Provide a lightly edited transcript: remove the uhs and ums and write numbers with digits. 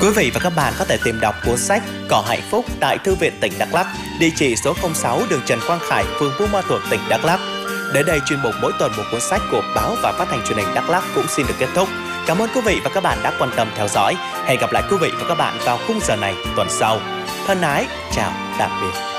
Quý vị và các bạn có thể tìm đọc cuốn sách Cỏ Hạnh Phúc tại Thư viện tỉnh Đắk Lắk, địa chỉ số 06 đường Trần Quang Khải, phường Buôn Ma Thuột, tỉnh Đắk Lắk. Đến đây, chuyên mục Mỗi tuần một cuốn sách của báo và phát thanh truyền hình Đắk Lắk cũng xin được kết thúc. Cảm ơn quý vị và các bạn đã quan tâm theo dõi. Hẹn gặp lại quý vị và các bạn vào khung giờ này tuần sau. Thân ái, chào, tạm biệt.